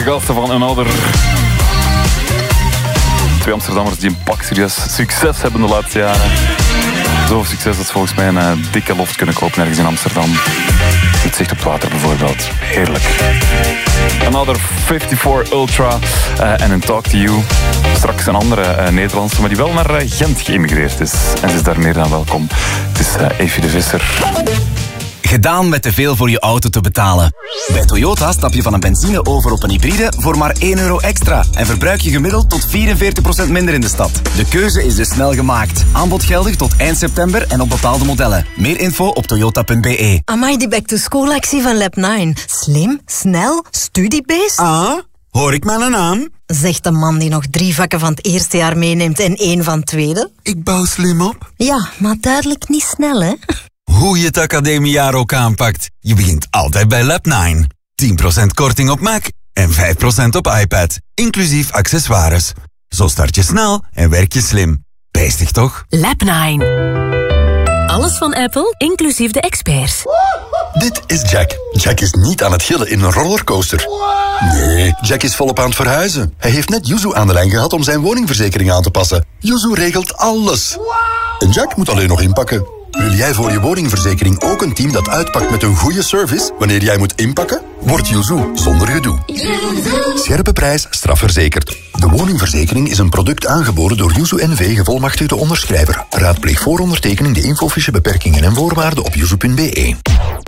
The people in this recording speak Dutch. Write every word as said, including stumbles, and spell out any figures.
gasten van Another. Twee Amsterdammers die een pak serieus succes hebben de laatste jaren. Zoveel succes dat ze volgens mij een uh, dikke loft kunnen kopen ergens in Amsterdam. Het zicht op het water bijvoorbeeld. Heerlijk. Another vijfenvijftig Ultra uh, en een Talk to You. Straks een andere uh, Nederlandse, maar die wel naar uh, Gent geëmigreerd is. En ze is daar meer dan welkom. Het is uh, Evie de Visser. Gedaan met te veel voor je auto te betalen. Bij Toyota stap je van een benzine over op een hybride voor maar één euro extra. En verbruik je gemiddeld tot vierenveertig procent minder in de stad. De keuze is dus snel gemaakt. Aanbod geldig tot eind september en op bepaalde modellen. Meer info op toyota punt b e. Amai, die back-to-school actie van Lab nine. Slim, snel, studiebeest. Ah, hoor ik mijn naam? Zegt de man die nog drie vakken van het eerste jaar meeneemt en één van het tweede. Ik bouw slim op. Ja, maar duidelijk niet snel, hè? Hoe je het academiejaar ook aanpakt. Je begint altijd bij Lab nine. tien procent korting op Mac en vijf procent op iPad. Inclusief accessoires. Zo start je snel en werk je slim. Bijstig toch? Lab nine. Alles van Apple, inclusief de experts. Dit is Jack. Jack is niet aan het gillen in een rollercoaster. Nee, Jack is volop aan het verhuizen. Hij heeft net Yuzu aan de lijn gehad om zijn woningverzekering aan te passen. Yuzu regelt alles. En Jack moet alleen nog inpakken. Wil jij voor je woningverzekering ook een team dat uitpakt met een goede service wanneer jij moet inpakken? Word Yuzu zonder gedoe. Scherpe prijs, strafverzekerd. De woningverzekering is een product aangeboden door Yuzu N V gevolmachtigde onderschrijver. Raadpleeg voor ondertekening de infofiche beperkingen en voorwaarden op yuzu punt b e.